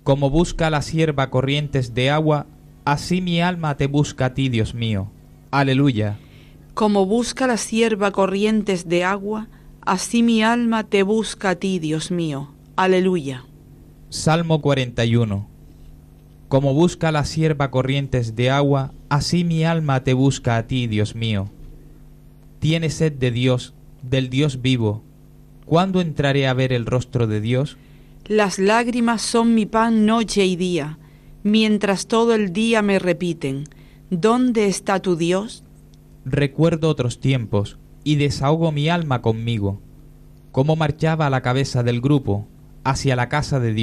Como busca la sierva corrientes de agua, así mi alma te busca a ti, Dios mío. Aleluya. Como busca la sierva corrientes de agua, así mi alma te busca a ti, Dios mío. Aleluya. Salmo 41. Como busca la sierva corrientes de agua, así mi alma te busca a ti, Dios mío. Tiene sed de Dios, del Dios vivo. ¿Cuándo entraré a ver el rostro de Dios? Las lágrimas son mi pan noche y día, mientras todo el día me repiten: ¿dónde está tu Dios? Recuerdo otros tiempos y desahogo mi alma conmigo, cómo marchaba a la cabeza del grupo hacia la casa de Dios.